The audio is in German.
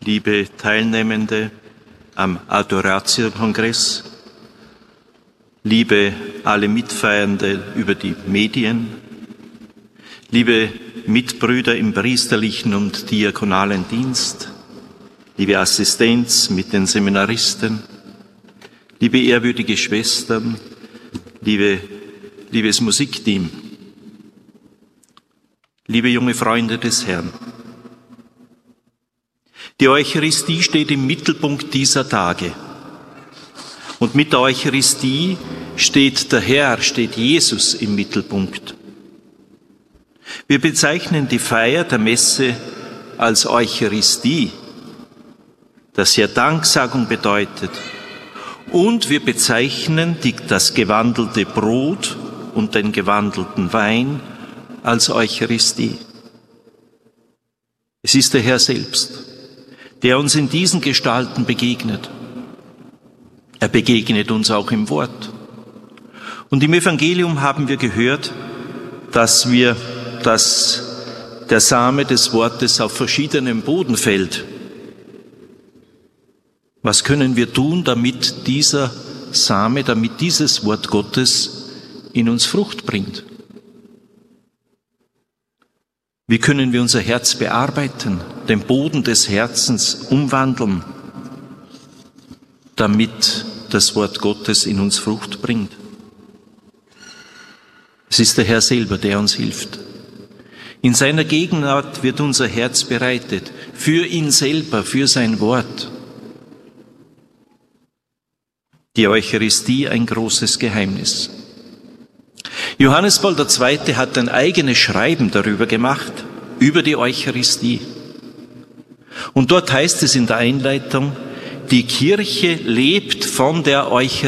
liebe Teilnehmende am Adoratio-Kongress, liebe alle Mitfeiernde über die Medien, liebe Mitbrüder im priesterlichen und diakonalen Dienst, liebe Assistenz mit den Seminaristen, liebe ehrwürdige Schwestern, liebes Musikteam, liebe junge Freunde des Herrn. Die Eucharistie steht im Mittelpunkt dieser Tage. Und mit der Eucharistie steht der Herr, steht Jesus im Mittelpunkt. Wir bezeichnen die Feier der Messe als Eucharistie, das ja Danksagung bedeutet. Und wir bezeichnen das gewandelte Brot und den gewandelten Wein als Eucharistie. Es ist der Herr selbst, der uns in diesen Gestalten begegnet. Er begegnet uns auch im Wort. Und im Evangelium haben wir gehört, dass der Same des Wortes auf verschiedenem Boden fällt. Was können wir tun, damit dieser Same, damit dieses Wort Gottes in uns Frucht bringt? Wie können wir unser Herz bearbeiten, den Boden des Herzens umwandeln, damit das Wort Gottes in uns Frucht bringt? Es ist der Herr selber, der uns hilft. In seiner Gegenwart wird unser Herz bereitet, für ihn selber, für sein Wort. Die Eucharistie, ein großes Geheimnis. Johannes Paul II. Hat ein eigenes Schreiben darüber gemacht, über die Eucharistie. Und dort heißt es in der Einleitung, die Kirche lebt von der Eucharistie.